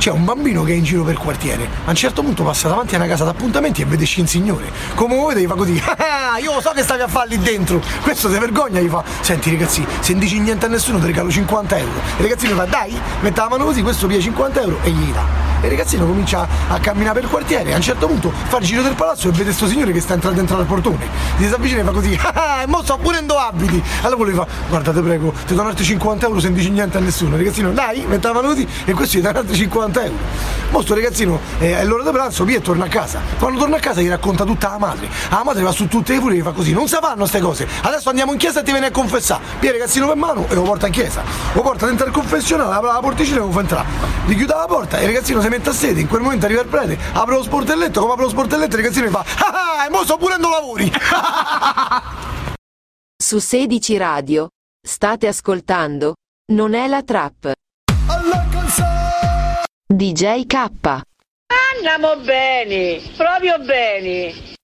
c'è un bambino che è in giro per quartiere, a un certo punto passa davanti a una casa d'appuntamenti e vede Scinsignore, come voi gli fa così, io so che stavi a fare lì dentro, questo si vergogna, gli fa, senti ragazzi, se non dici niente a nessuno ti regalo 50 euro, e il ragazzino fa, dai, mette la mano così, questo piglia 50 euro e gli dà. E il ragazzino comincia a camminare per il quartiere, a un certo punto fa il giro del palazzo e vede sto signore che sta entrando dentro al portone, gli si avvicina e fa così, e mo sto pure in do abiti, allora lui fa, guarda te prego, ti do altri 50 euro se non dici niente a nessuno, il ragazzino, dai, mette la mano così e questo gli dà altri 50 euro. Mo sto ragazzino è l'ora di pranzo, via e torna a casa, quando torna a casa gli racconta tutta la madre va su tutte le furie e gli fa così, non si fanno ste cose, adesso andiamo in chiesa e ti vieni a confessare, via il ragazzino per mano e lo porta in chiesa, lo porta dentro il confessionale, apre la porticina e lo fa entrare, gli chiude la porta e il ragazzino si mette a sedere, in quel momento arriva il prete, apre lo sportelletto, come apre lo sportelletto il ragazzino gli fa, e mo sto pure lavori. Su 16 Radio state ascoltando Non è la trap. DJ K. Andiamo bene, proprio bene.